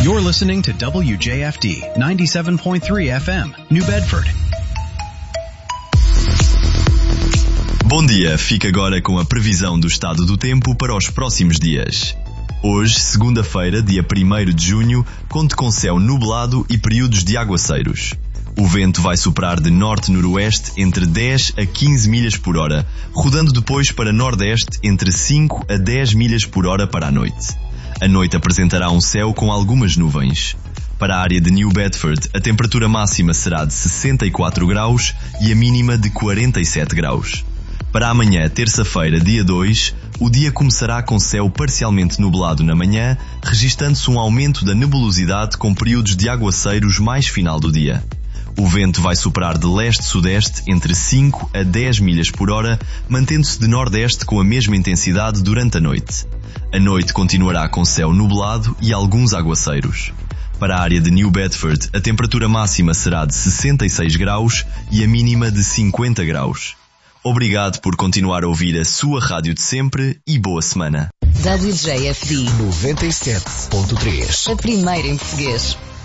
You're listening to WJFD 97.3 FM, New Bedford. Bom dia, fica agora com a previsão do estado do tempo para os próximos dias. Hoje, segunda-feira, dia 1º de junho, conte com céu nublado e períodos de aguaceiros. O vento vai soprar de norte-noroeste entre 10 a 15 milhas por hora, rodando depois para nordeste entre 5 a 10 milhas por hora para a noite. A noite apresentará um céu com algumas nuvens. Para a área de New Bedford, a temperatura máxima será de 64 graus e a mínima de 47 graus. Para amanhã, terça-feira, dia 2, o dia começará com céu parcialmente nublado na manhã, registando-se um aumento da nebulosidade com períodos de aguaceiros mais final do dia. O vento vai soprar de leste-sudeste entre 5 a 10 milhas por hora, mantendo-se de nordeste com a mesma intensidade durante a noite. A noite continuará com céu nublado e alguns aguaceiros. Para a área de New Bedford, a temperatura máxima será de 66 graus e a mínima de 50 graus. Obrigado por continuar a ouvir a sua rádio de sempre e boa semana. WJFD 97.3. A primeira em português.